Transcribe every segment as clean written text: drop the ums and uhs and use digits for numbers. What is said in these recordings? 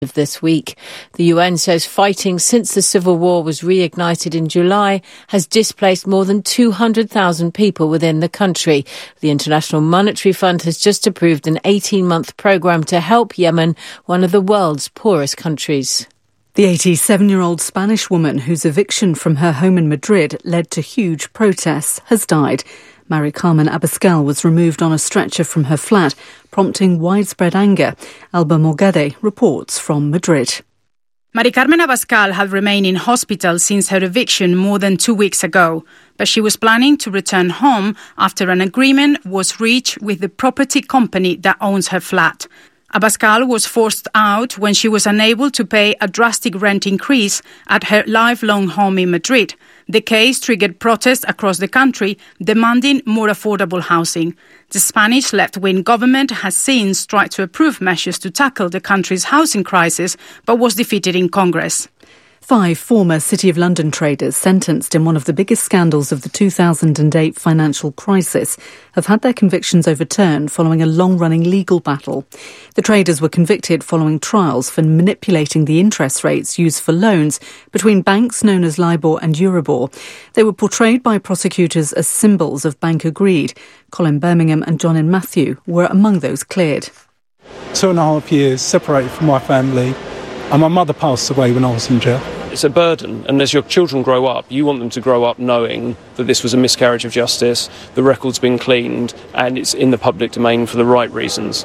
this week. The UN says fighting since the civil war was reignited in July has displaced more than 200,000 people within the country. The International Monetary Fund has just approved an 18-month programme to help Yemen, one of the world's poorest countries. The 87-year-old Spanish woman whose eviction from her home in Madrid led to huge protests has died. Mari Carmen Abascal was removed on a stretcher from her flat, prompting widespread anger. Alba Morgade reports from Madrid. Mari Carmen Abascal had remained in hospital since her eviction more than 2 weeks ago, but she was planning to return home after an agreement was reached with the property company that owns her flat. Abascal was forced out when she was unable to pay a drastic rent increase at her lifelong home in Madrid. The case triggered protests across the country demanding more affordable housing. The Spanish left-wing government has since tried to approve measures to tackle the country's housing crisis, but was defeated in Congress. 5 former City of London traders sentenced in one of the biggest scandals of the 2008 financial crisis have had their convictions overturned following a long-running legal battle. The traders were convicted following trials for manipulating the interest rates used for loans between banks known as LIBOR and Euribor. They were portrayed by prosecutors as symbols of banker greed. Colin Birmingham and John and Matthew were among those cleared. 2.5 years separated from my family. And my mother passed away when I was in jail. It's a burden, and as your children grow up, you want them to grow up knowing that this was a miscarriage of justice, the record's been cleaned, and it's in the public domain for the right reasons.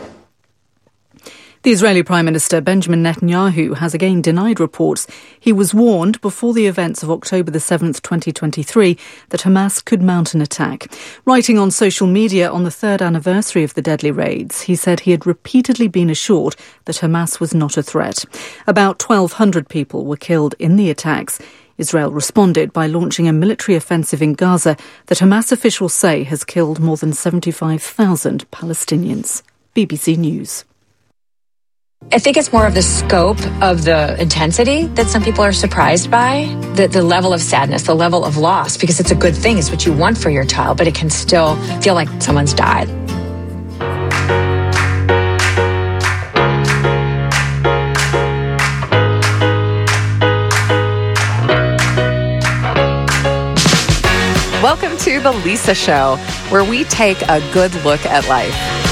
The Israeli Prime Minister Benjamin Netanyahu has again denied reports. He was warned before the events of October the 7th, 2023, that Hamas could mount an attack. Writing on social media on the 3rd anniversary of the deadly raids, he said he had repeatedly been assured that Hamas was not a threat. About 1,200 people were killed in the attacks. Israel responded by launching a military offensive in Gaza that Hamas officials say has killed more than 75,000 Palestinians. BBC News. I think it's more of the scope of the intensity that some people are surprised by, the level of sadness, the level of loss, because it's a good thing, it's what you want for your child, but it can still feel like someone's died. Welcome to The Lisa Show, where we take a good look at life.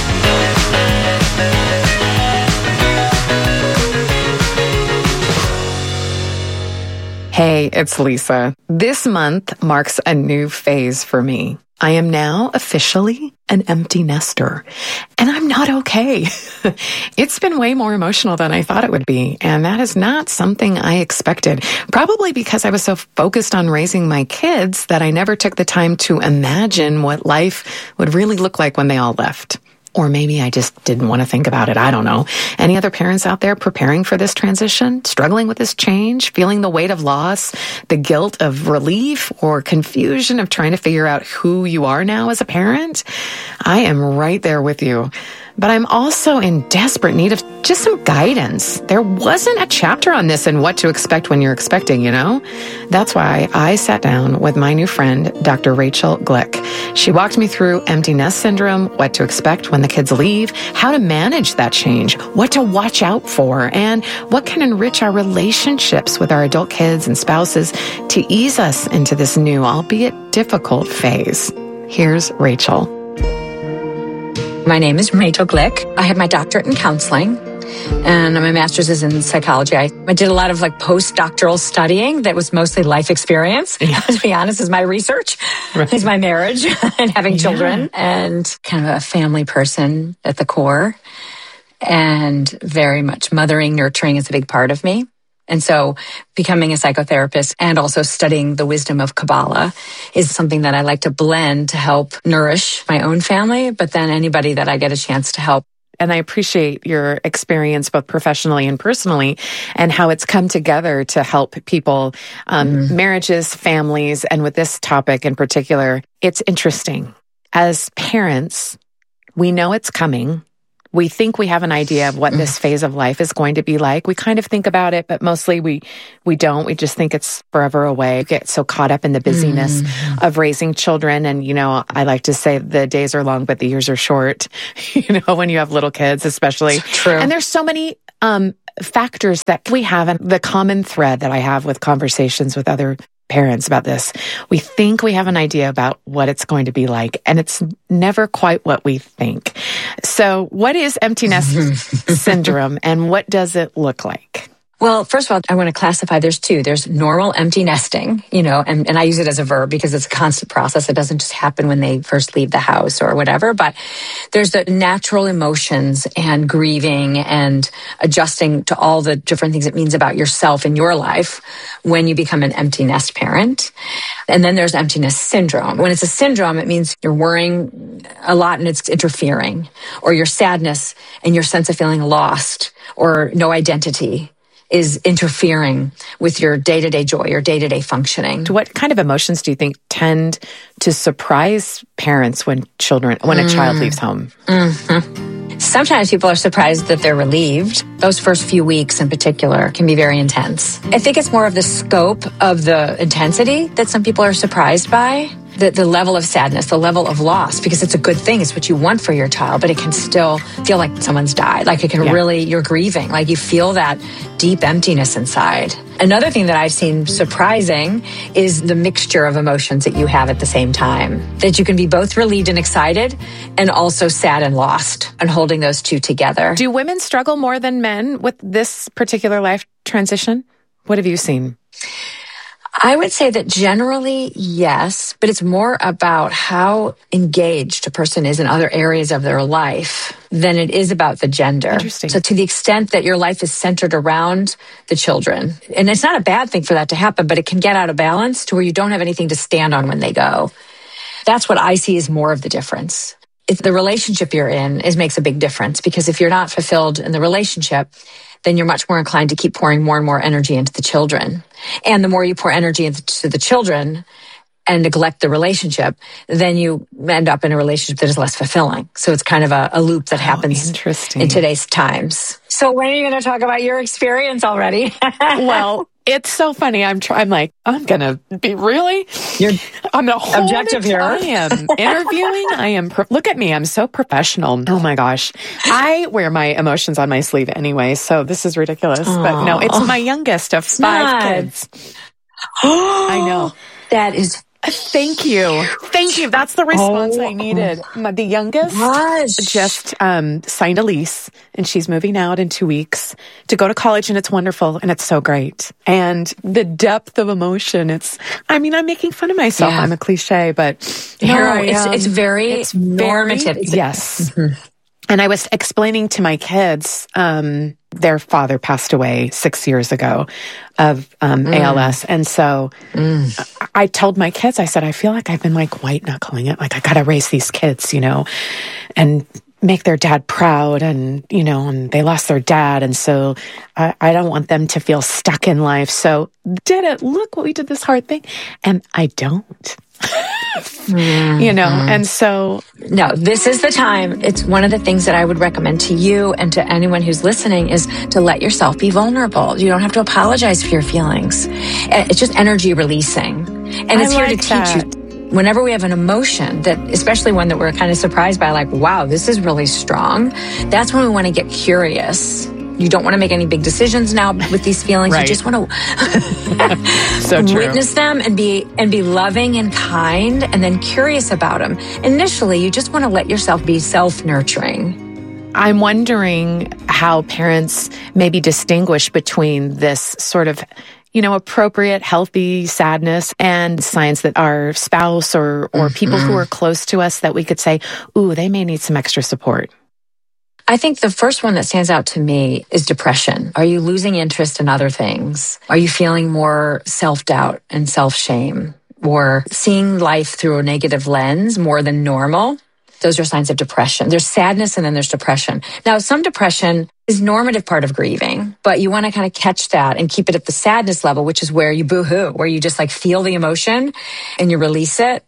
Hey, it's Lisa. This month marks a new phase for me. I am now officially an empty nester, and I'm not okay. It's been way more emotional than I thought it would be, and that is not something I expected. Probably because I was so focused on raising my kids that I never took the time to imagine what life would really look like when they all left. Or maybe I just didn't want to think about it. I don't know. Any other parents out there preparing for this transition, struggling with this change, feeling the weight of loss, the guilt of relief, or confusion of trying to figure out who you are now as a parent? I am right there with you. But I'm also in desperate need of just some guidance. There wasn't a chapter on this and what to expect when you're expecting, you know? That's why I sat down with my new friend, Dr. Rachel Glick. She walked me through empty nest syndrome, what to expect when the kids leave, how to manage that change, what to watch out for, and what can enrich our relationships with our adult kids and spouses to ease us into this new, albeit difficult phase. Here's Rachel. My name is Rachel Glick. I have my doctorate in counseling, and my master's is in psychology. I did a lot of postdoctoral studying that was mostly life experience. Yeah. To be honest, is my research, is my marriage and having children, and kind of a family person at the core, and very much mothering, nurturing is a big part of me. And so becoming a psychotherapist and also studying the wisdom of Kabbalah is something that I like to blend to help nourish my own family, but then anybody that I get a chance to help. And I appreciate your experience both professionally and personally and how it's come together to help people, marriages, families, and with this topic in particular. It's interesting. As parents, we know it's coming. we think we have an idea of what this phase of life is going to be like. We kind of think about it, but mostly we don't. We just think it's forever away. We get so caught up in the busyness of raising children. And, I like to say the days are long, but the years are short, when you have little kids, especially. True. And there's so many factors that we have. And the common thread that I have with conversations with other parents about this, we think we have an idea about what it's going to be like, and it's never quite what we think. So what is empty nest syndrome, and what does it look like? Well, first of all, I want to classify. There's two. There's normal empty nesting, and I use it as a verb because it's a constant process. It doesn't just happen when they first leave the house or whatever, but there's the natural emotions and grieving and adjusting to all the different things it means about yourself in your life when you become an empty nest parent. And then there's empty nest syndrome. When it's a syndrome, it means you're worrying a lot and it's interfering, or your sadness and your sense of feeling lost or no identity is interfering with your day-to-day joy, your day-to-day functioning. What kind of emotions do you think tend to surprise parents when a child leaves home? Sometimes people are surprised that they're relieved. Those first few weeks in particular can be very intense. I think it's more of the scope of the intensity that some people are surprised by. The level of sadness, the level of loss, because it's a good thing. It's what you want for your child, but it can still feel like someone's died. Like it can really, you're grieving. Like you feel that deep emptiness inside. Another thing that I've seen surprising is the mixture of emotions that you have at the same time. That you can be both relieved and excited and also sad and lost, and holding those two together. Do women struggle more than men with this particular life transition? What have you seen? I would say that generally, yes, but it's more about how engaged a person is in other areas of their life than it is about the gender. Interesting. So to the extent that your life is centered around the children, and it's not a bad thing for that to happen, but it can get out of balance to where you don't have anything to stand on when they go. That's what I see as more of the difference. If the relationship you're in makes a big difference, because if you're not fulfilled in the relationship, then you're much more inclined to keep pouring more and more energy into the children. And the more you pour energy into the children and neglect the relationship, then you end up in a relationship that is less fulfilling. So it's kind of a loop that happens in today's times. So when are you going to talk about your experience already? Well, it's so funny. I'm like, I'm going to be really, I'm going to objective here. I am interviewing. Look at me. I'm so professional. Oh my gosh. I wear my emotions on my sleeve anyway. So this is ridiculous. Aww. But no, it's my youngest of 5 kids. I know. That is Thank you. That's the response I needed. The youngest just signed a lease, and she's moving out in 2 weeks to go to college, and it's wonderful, and it's so great. And the depth of emotion, I'm making fun of myself. Yeah. I'm a cliche, but here I am. It's very normative. Yes. Mm-hmm. And I was explaining to my kids, their father passed away 6 years ago of ALS. And so I told my kids, I said, I feel like I've been white knuckling it. Like I got to raise these kids, and make their dad proud. And, and they lost their dad. And so I don't want them to feel stuck in life. So look what we did, this hard thing. And I don't. And so... No, this is the time. It's one of the things that I would recommend to you and to anyone who's listening is to let yourself be vulnerable. You don't have to apologize for your feelings. It's just energy releasing. And it's here to teach you. Whenever we have an emotion that, especially one that we're kind of surprised by, like, wow, this is really strong, that's when we want to get curious. You don't want to make any big decisions now with these feelings. Right. You just want to witness them and be loving and kind, and then curious about them. Initially, you just want to let yourself be self-nurturing. I'm wondering how parents maybe distinguish between this sort of, appropriate, healthy sadness and signs that our spouse or people who are close to us that we could say, ooh, they may need some extra support. I think the first one that stands out to me is depression. Are you losing interest in other things? Are you feeling more self-doubt and self-shame, or seeing life through a negative lens more than normal? Those are signs of depression. There's sadness and then there's depression. Now, some depression is normative part of grieving, but you want to kind of catch that and keep it at the sadness level, which is where you boo-hoo, where you just feel the emotion and you release it.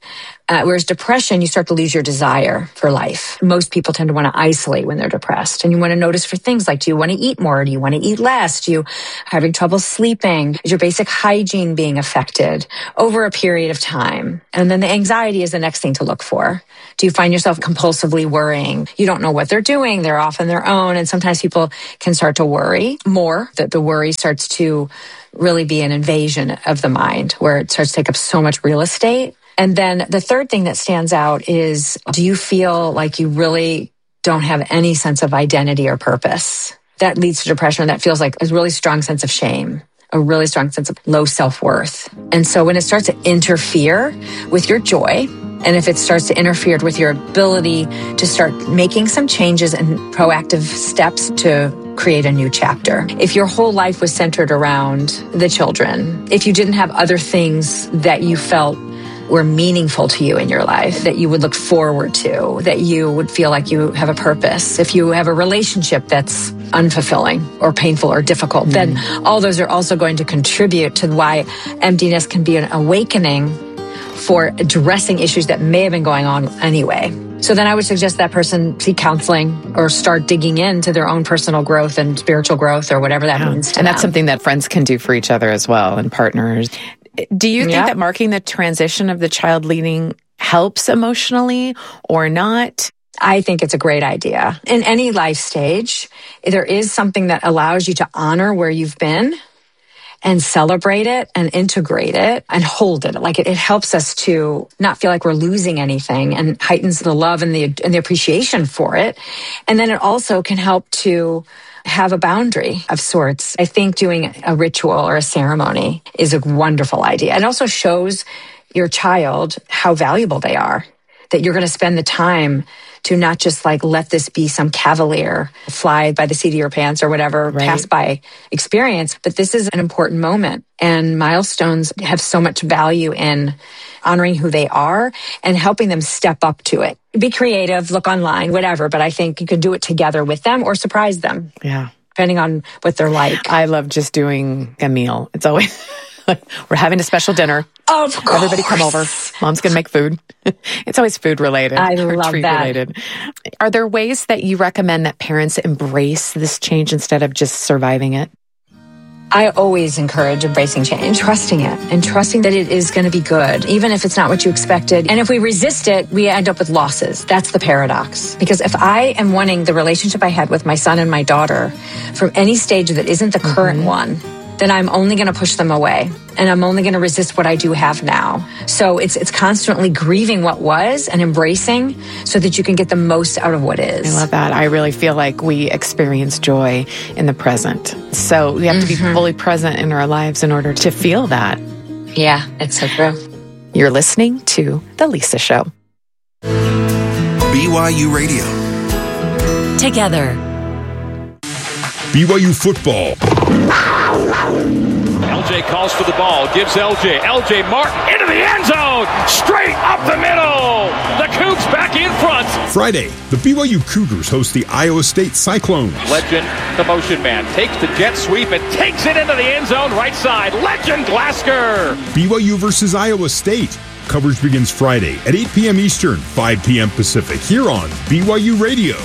Whereas depression, you start to lose your desire for life. Most people tend to want to isolate when they're depressed. And you want to notice for things like, do you want to eat more? Do you want to eat less? Do you having trouble sleeping? Is your basic hygiene being affected over a period of time? And then the anxiety is the next thing to look for. Do you find yourself compulsively worrying? You don't know what they're doing. They're off on their own. And sometimes people can start to worry more, that the worry starts to really be an invasion of the mind, where it starts to take up so much real estate. And then the third thing that stands out is, do you feel like you really don't have any sense of identity or purpose? That leads to depression. That feels like a really strong sense of shame, a really strong sense of low self-worth. And so when it starts to interfere with your joy, and if it starts to interfere with your ability to start making some changes and proactive steps to create a new chapter. If your whole life was centered around the children, if you didn't have other things that you felt were meaningful to you in your life, that you would look forward to, that you would feel like you have a purpose, if you have a relationship that's unfulfilling or painful or difficult, then all those are also going to contribute to why emptiness can be an awakening for addressing issues that may have been going on anyway. So then I would suggest that person seek counseling or start digging into their own personal growth and spiritual growth or whatever that means to them. And that's something that friends can do for each other as well, and partners. Do you think that marking the transition of the child leading helps emotionally or not? I think it's a great idea. In any life stage, there is something that allows you to honor where you've been and celebrate it and integrate it and hold it. Like it helps us to not feel like we're losing anything, and heightens the love and the appreciation for it. And then it also can help to have a boundary of sorts. I think doing a ritual or a ceremony is a wonderful idea. It also shows your child how valuable they are, that you're going to spend the time to not just like let this be some cavalier fly by the seat of your pants or whatever, pass by experience, but this is an important moment. And milestones have so much value in honoring who they are and helping them step up to it. Be creative, look online, whatever, but I think you can do it together with them or surprise them. Yeah. Depending on what they're like. I love just doing a meal. It's always we're having a special dinner. Of course. Everybody come over. Mom's going to make food. It's always food related. I love treat that. Related. Are there ways that you recommend that parents embrace this change instead of just surviving it? I always encourage embracing change, trusting it, and trusting that it is going to be good, even if it's not what you expected. And if we resist it, we end up with losses. That's the paradox. Because if I am wanting the relationship I had with my son and my daughter from any stage that isn't the current one, then I'm only going to push them away, and I'm only going to resist what I do have now. So it's constantly grieving what was and embracing so that you can get the most out of what is. I love that. I really feel like we experience joy in the present. So we have to be fully present in our lives in order to feel that. Yeah, it's so true. You're listening to The Lisa Show. BYU Radio. Together. BYU football. LJ calls for the ball, gives LJ Martin into the end zone, straight up the middle. The Cougs back in front. Friday, the BYU Cougars host the Iowa State Cyclones. Legend, the motion man, takes the jet sweep and takes it into the end zone right side. Legend Glasgow. BYU versus Iowa State. Coverage begins Friday at 8 p.m. Eastern, 5 p.m. Pacific, here on BYU Radio.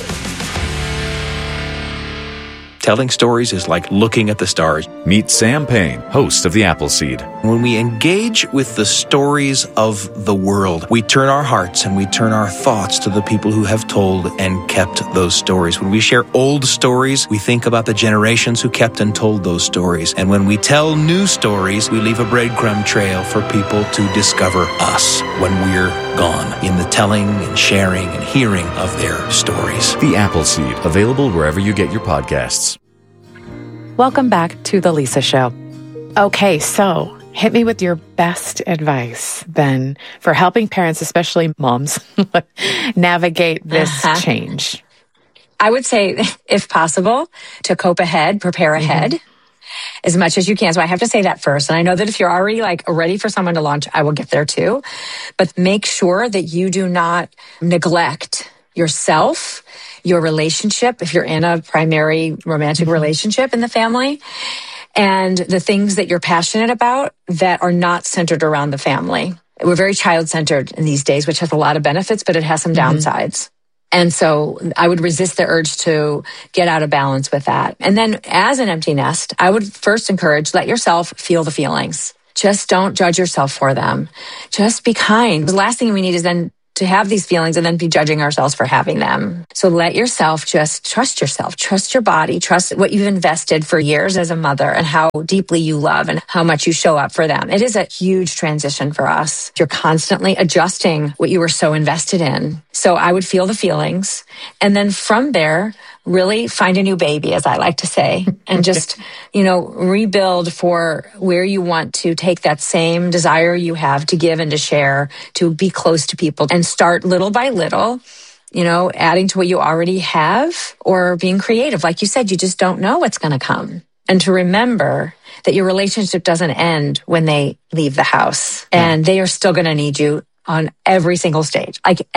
Telling stories is like looking at the stars. Meet Sam Payne, host of The Appleseed. When we engage with the stories of the world, we turn our hearts and we turn our thoughts to the people who have told and kept those stories. When we share old stories, we think about the generations who kept and told those stories. And when we tell new stories, we leave a breadcrumb trail for people to discover us when we're gone in the telling and sharing and hearing of their stories. The Appleseed, available wherever you get your podcasts. Welcome back to The Lisa Show. Okay, so hit me with your best advice then for helping parents, especially moms, navigate this change. I would say, if possible, to cope ahead, prepare ahead as much as you can. So I have to say that first. And I know that if you're already like ready for someone to launch, I will get there too. But make sure that you do not neglect yourself, your relationship, if you're in a primary romantic relationship in the family, and the things that you're passionate about that are not centered around the family. We're very child-centered in these days, which has a lot of benefits, but it has some downsides. And so I would resist the urge to get out of balance with that. And then as an empty nest, I would first encourage, let yourself feel the feelings. Just don't judge yourself for them. Just be kind. The last thing we need is then to have these feelings and then be judging ourselves for having them. So let yourself just trust yourself, trust your body, trust what you've invested for years as a mother and how deeply you love and how much you show up for them. It is a huge transition for us. You're constantly adjusting what you were so invested in. So I would feel the feelings. And then from there, really find a new baby, as I like to say, and just, rebuild for where you want to take that same desire you have to give and to share, to be close to people, and start little by little, adding to what you already have or being creative. Like you said, you just don't know what's going to come. And to remember that your relationship doesn't end when they leave the house, and they are still going to need you on every single stage,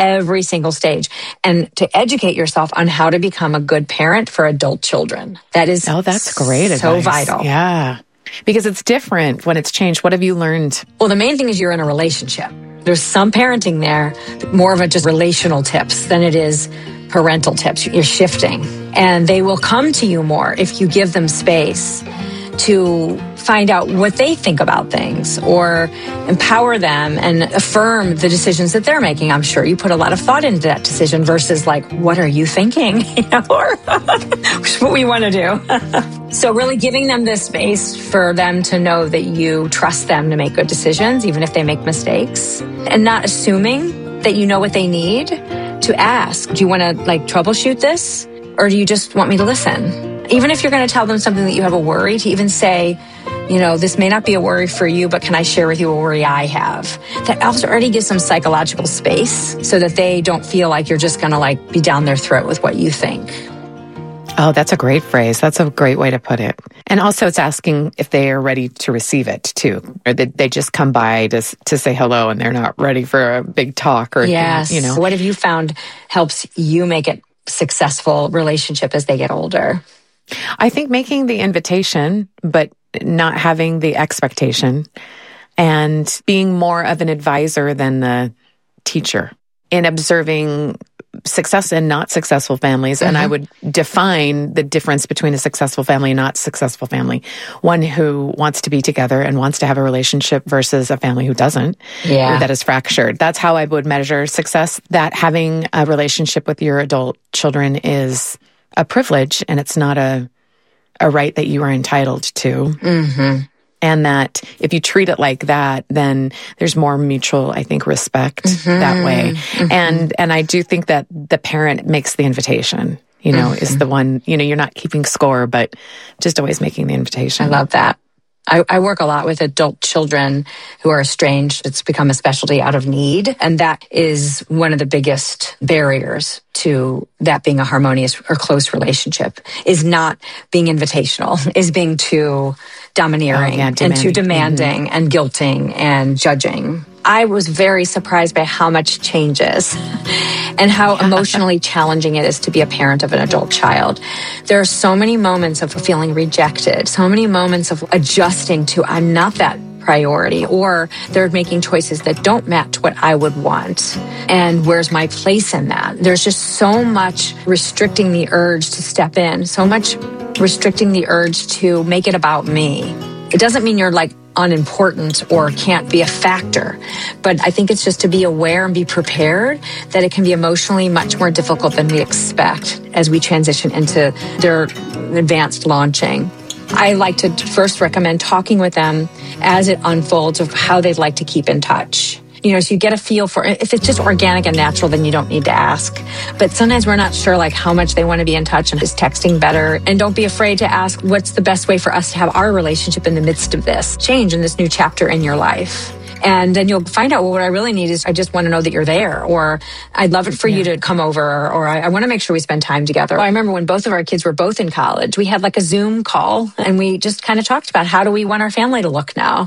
and to educate yourself on how to become a good parent for adult children. That is that's great advice. So vital. Yeah. Because it's different when it's changed. What have you learned? Well, the main thing is you're in a relationship. There's some parenting there, more of a just relational tips than it is parental tips. You're shifting, and they will come to you more if you give them space to find out what they think about things or empower them and affirm the decisions that they're making. I'm sure you put a lot of thought into that decision versus like, what are you thinking? Or which is what we want to do. So really giving them the space for them to know that you trust them to make good decisions, even if they make mistakes, and not assuming that you know what they need. To ask, do you want to troubleshoot this? Or do you just want me to listen? Even if you're going to tell them something that you have a worry, to even say, this may not be a worry for you, but can I share with you a worry I have? That also already gives some psychological space so that they don't feel like you're just going to be down their throat with what you think. Oh, that's a great phrase. That's a great way to put it. And also it's asking if they are ready to receive it too. Or they just come by to say hello and they're not ready for a big talk or, yes. What have you found helps you make it successful relationship as they get older? I think making the invitation, but not having the expectation, and being more of an advisor than the teacher in observing success and not successful families. And I would define the difference between a successful family and not successful family. One who wants to be together and wants to have a relationship versus a family who doesn't, that is fractured. That's how I would measure success, that having a relationship with your adult children is a privilege and it's not a right that you are entitled to. And that if you treat it like that, then there's more mutual, I think, respect that way. And I do think that the parent makes the invitation, is the one, you're not keeping score, but just always making the invitation. I love that. I work a lot with adult children who are estranged. It's become a specialty out of need. And that is one of the biggest barriers to that being a harmonious or close relationship, is not being invitational, is being too domineering and too demanding and guilting and judging. I was very surprised by how much changes and how emotionally challenging it is to be a parent of an adult child. There are so many moments of feeling rejected, so many moments of adjusting to, I'm not that priority, or they're making choices that don't match what I would want. And where's my place in that? There's just so much restricting the urge to step in, so much restricting the urge to make it about me. It doesn't mean you're unimportant or can't be a factor, but I think it's just to be aware and be prepared that it can be emotionally much more difficult than we expect as we transition into their advanced launching. I like to first recommend talking with them as it unfolds of how they'd like to keep in touch. So you get a feel for, if it's just organic and natural, then you don't need to ask. But sometimes we're not sure how much they want to be in touch, and is texting better? And don't be afraid to ask, what's the best way for us to have our relationship in the midst of this change, in this new chapter in your life? And then you'll find out, well, what I really need is I just want to know that you're there, or I'd love it for you to come over, or I want to make sure we spend time together. I remember when both of our kids were both in college, we had a Zoom call and we just kind of talked about, how do we want our family to look now?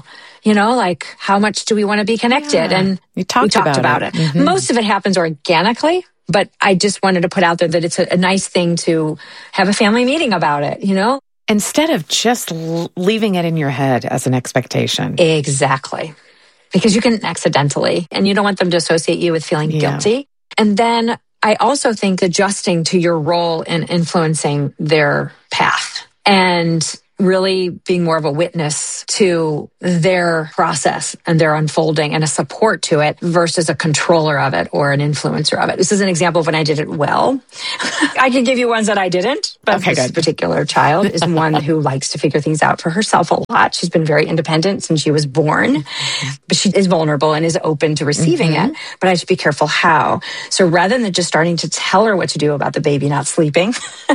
How much do we want to be connected? Yeah. And we talked about it. Mm-hmm. Most of it happens organically, but I just wanted to put out there that it's a nice thing to have a family meeting about it, Instead of just leaving it in your head as an expectation. Exactly. because you can accidentally, and you don't want them to associate you with feeling guilty. And then I also think adjusting to your role in influencing their path and really being more of a witness to their process and their unfolding and a support to it versus a controller of it or an influencer of it. This is an example of when I did it well. I can give you ones that I didn't, but this particular child is one who likes to figure things out for herself a lot. She's been very independent since she was born, but she is vulnerable and is open to receiving it. But I have to be careful how. So rather than just starting to tell her what to do about the baby not sleeping,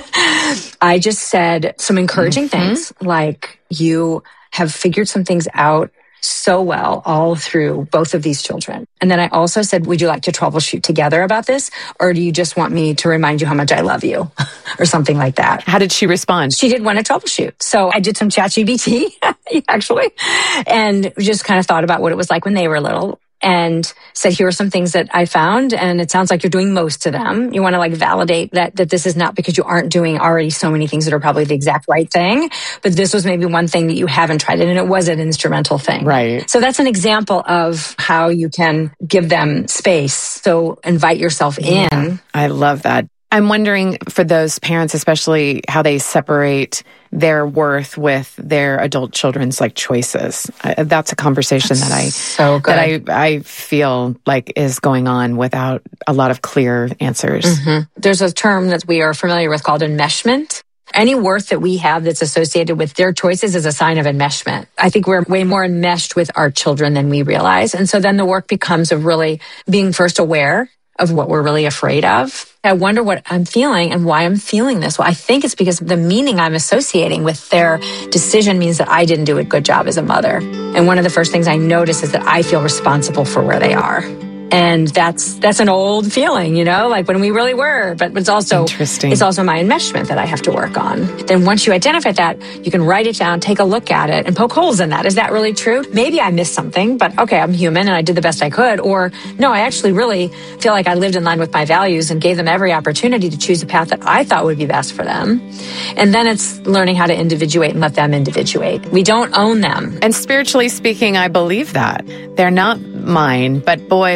I just said some encouraging things. Like, you have figured some things out so well all through both of these children. And then I also said, would you like to troubleshoot together about this? Or do you just want me to remind you how much I love you? Or something like that. How did she respond? She did want to troubleshoot. So I did some ChatGPT, actually, and just kind of thought about what it was like when they were little. And said, here are some things that I found, and it sounds like you're doing most of them. You want to like validate that this is not because you aren't doing already so many things that are probably the exact right thing, but this was maybe one thing that you haven't tried, and it was an instrumental thing. Right. So that's an example of how you can give them space. So invite yourself in. I love that. I'm wondering for those parents, especially how they separate their worth with their adult children's like choices. That's a conversation that I feel like is going on without a lot of clear answers. There's a term that we are familiar with called enmeshment. Any worth that we have that's associated with their choices is a sign of enmeshment. I think we're way more enmeshed with our children than we realize. And so then the work becomes of really being first aware of what we're really afraid of. I wonder what I'm feeling and why I'm feeling this. Well, I think it's because the meaning I'm associating with their decision means that I didn't do a good job as a mother. And one of the first things I notice is that I feel responsible for where they are. And that's an old feeling, you know, like when we really were, but it's also my enmeshment that I have to work on. Then once you identify that, you can write it down, take a look at it, and poke holes in that. Is that really true? Maybe I missed something, but okay, I'm human and I did the best I could. Or no, I actually really feel like I lived in line with my values and gave them every opportunity to choose a path that I thought would be best for them. And then it's learning how to individuate and let them individuate. We don't own them. And spiritually speaking, I believe that. They're not mine, but boy,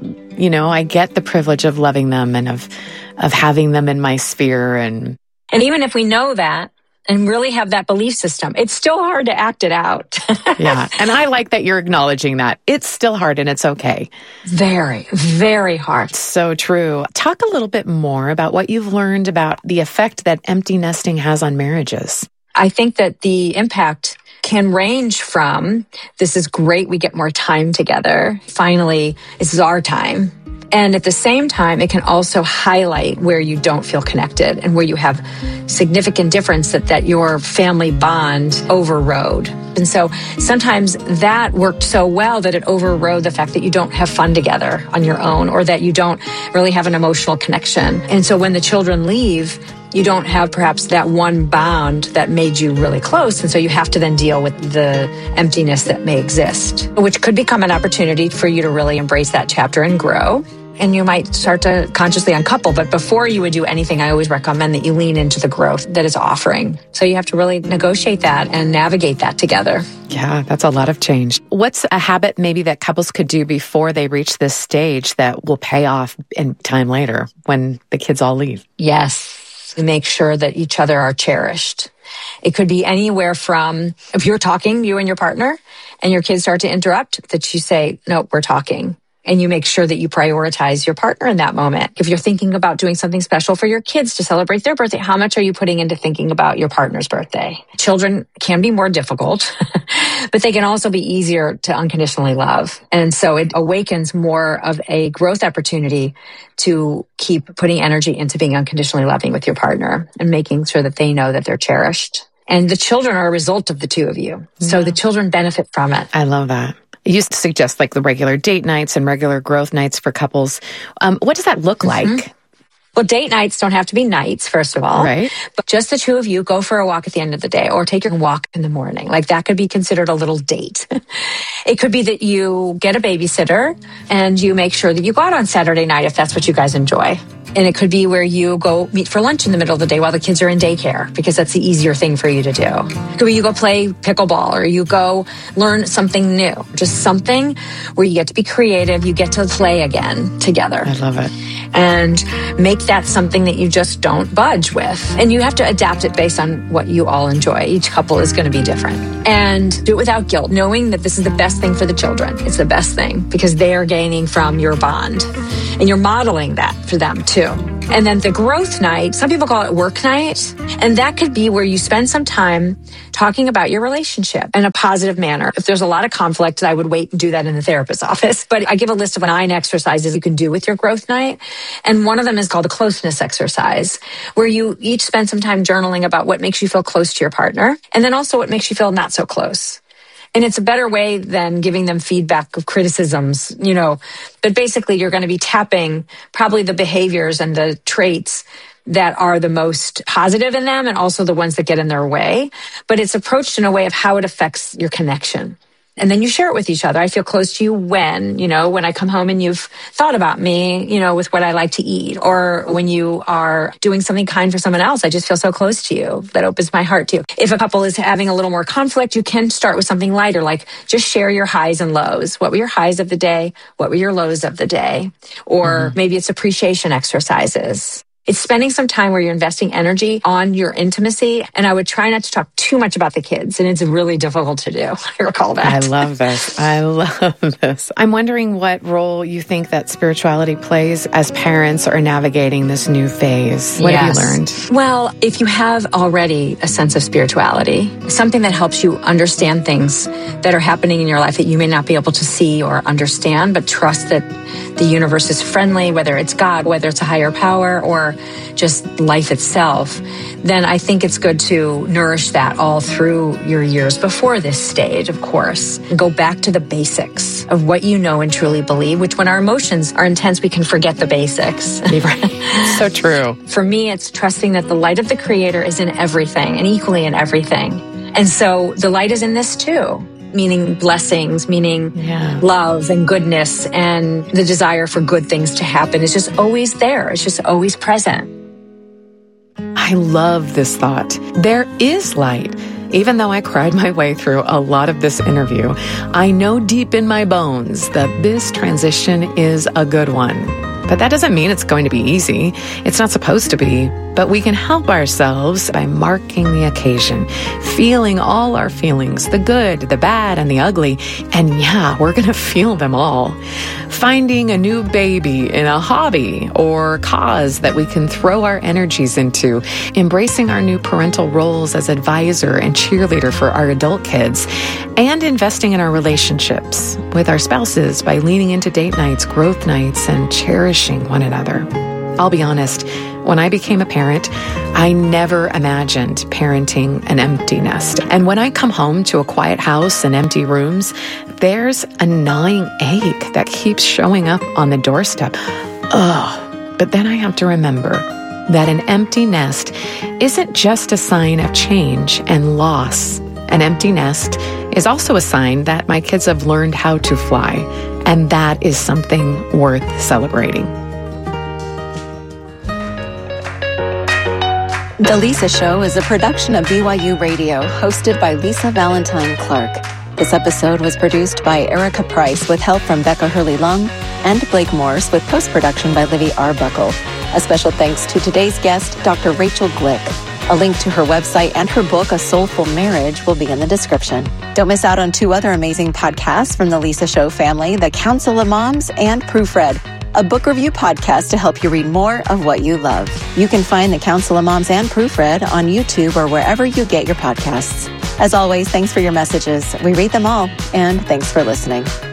I get the privilege of loving them and of having them in my sphere. And even if we know that and really have that belief system, it's still hard to act it out. Yeah. And I like that you're acknowledging that. It's still hard and it's okay. Very, very hard. So true. Talk a little bit more about what you've learned about the effect that empty nesting has on marriages. I think that the impact can range from, this is great, we get more time together. Finally, this is our time. And at the same time, it can also highlight where you don't feel connected and where you have significant difference that your family bond overrode. And so sometimes that worked so well that it overrode the fact that you don't have fun together on your own, or that you don't really have an emotional connection. And so when the children leave, you don't have perhaps that one bond that made you really close. And so you have to then deal with the emptiness that may exist, which could become an opportunity for you to really embrace that chapter and grow. And you might start to consciously uncouple. But before you would do anything, I always recommend that you lean into the growth that it's offering. So you have to really negotiate that and navigate that together. Yeah, that's a lot of change. What's a habit maybe that couples could do before they reach this stage that will pay off in time later when the kids all leave? Yes. Make sure that each other are cherished. It could be anywhere from, if you're talking, you and your partner, and your kids start to interrupt, that you say, no, we're talking. And you make sure that you prioritize your partner in that moment. If you're thinking about doing something special for your kids to celebrate their birthday, how much are you putting into thinking about your partner's birthday? Children can be more difficult, but they can also be easier to unconditionally love. And so it awakens more of a growth opportunity to keep putting energy into being unconditionally loving with your partner and making sure that they know that they're cherished. And the children are a result of the two of you. So the children benefit from it. I love that. You used to suggest like the regular date nights and regular growth nights for couples. What does that look like? Well, date nights don't have to be nights, first of all. Right. But just the two of you go for a walk at the end of the day, or take your walk in the morning. Like that could be considered a little date. It could be that you get a babysitter and you make sure that you go out on Saturday night if that's what you guys enjoy. And it could be where you go meet for lunch in the middle of the day while the kids are in daycare, because that's the easier thing for you to do. It could be you go play pickleball, or you go learn something new, just something where you get to be creative, you get to play again together. I love it. And make that something that you just don't budge with. And you have to adapt it based on what you all enjoy. Each couple is going to be different. And do it without guilt, knowing that this is the best thing for the children. It's the best thing because they are gaining from your bond. And you're modeling that for them too. And then the growth night, some people call it work night. And that could be where you spend some time talking about your relationship in a positive manner. If there's a lot of conflict, I would wait and do that in the therapist's office. But I give a list of 9 exercises you can do with your growth night. And one of them is called a closeness exercise, where you each spend some time journaling about what makes you feel close to your partner. And then also what makes you feel not so close. And it's a better way than giving them feedback of criticisms, but basically you're going to be tapping probably the behaviors and the traits that are the most positive in them and also the ones that get in their way. But it's approached in a way of how it affects your connection. And then you share it with each other. I feel close to you when I come home and you've thought about me, with what I like to eat, or when you are doing something kind for someone else. I just feel so close to you. That opens my heart to you. If a couple is having a little more conflict, you can start with something lighter, like just share your highs and lows. What were your highs of the day? What were your lows of the day? Or maybe it's appreciation exercises. It's spending some time where you're investing energy on your intimacy. And I would try not to talk too much about the kids. And it's really difficult to do. I recall that. I love this. I'm wondering what role you think that spirituality plays as parents are navigating this new phase. What have you learned? Well, if you have already a sense of spirituality, something that helps you understand things that are happening in your life that you may not be able to see or understand, but trust that the universe is friendly, whether it's God, whether it's a higher power, or just life itself, then I think it's good to nourish that all through your years before this stage, of course. Go back to the basics of what you know and truly believe, which when our emotions are intense, we can forget the basics. So true. For me, it's trusting that the light of the Creator is in everything and equally in everything. And so the light is in this too. Meaning blessings, meaning love and goodness and the desire for good things to happen. It's just always there. It's just always present. I love this thought. There is light. Even though I cried my way through a lot of this interview, I know deep in my bones that this transition is a good one. But that doesn't mean it's going to be easy. It's not supposed to be. But we can help ourselves by marking the occasion, feeling all our feelings, the good, the bad, and the ugly. And we're going to feel them all. Finding a new baby in a hobby or cause that we can throw our energies into. Embracing our new parental roles as advisor and cheerleader for our adult kids. And investing in our relationships with our spouses by leaning into date nights, growth nights, and cherishing one another. I'll be honest, when I became a parent, I never imagined parenting an empty nest. And when I come home to a quiet house and empty rooms, there's a gnawing ache that keeps showing up on the doorstep. But then I have to remember that an empty nest isn't just a sign of change and loss. An empty nest is also a sign that my kids have learned how to fly, and that is something worth celebrating. The Lisa Show is a production of BYU Radio, hosted by Lisa Valentine Clark. This episode was produced by Erica Price with help from Becca Hurley-Lung and Blake Morse with post-production by Livy Arbuckle. A special thanks to today's guest, Dr. Rachel Glick. A link to her website and her book, A Soulful Marriage, will be in the description. Don't miss out on 2 other amazing podcasts from the Lisa Show family, The Council of Moms and Proofread, a book review podcast to help you read more of what you love. You can find The Council of Moms and Proofread on YouTube or wherever you get your podcasts. As always, thanks for your messages. We read them all, and thanks for listening.